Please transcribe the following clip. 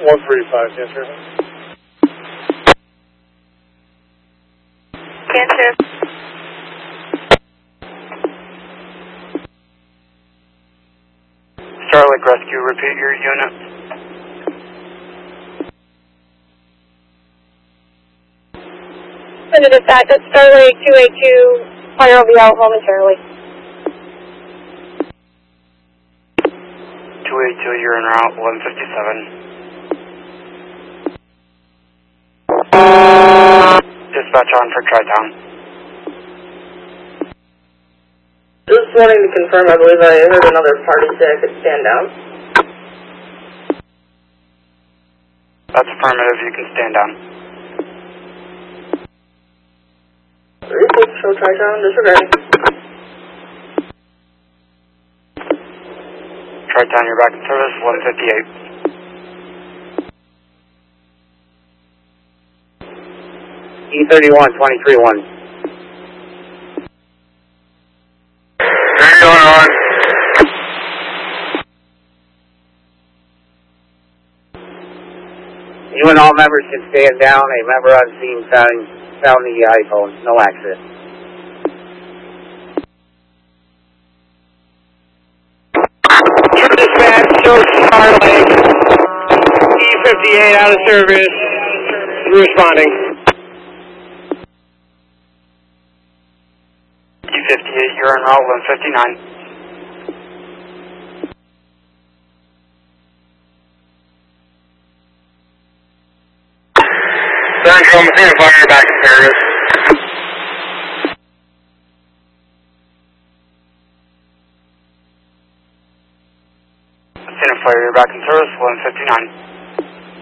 135, yes, sir. Cancer. Starlink Rescue, repeat your unit. Send a dispatch at Starlink 282, fire will be out momentarily. 282, you're en route, 157. Dispatch on for Tri-Town. Just wanting to confirm, I believe I heard another party say I could stand down. That's affirmative, you can stand down. 36, show Tri-Town, disregarding. Tri-Town, you're back in service, 158. E31, 23-1. What's going on? You and all members can stand down. A member on scene found the iPhone. No access. Dispatch, show Starlink. E58 out of service. Responding. E58, you're en route, 159. Central, Messina Fire, back in service. Messina Fire, you're back in service, 159.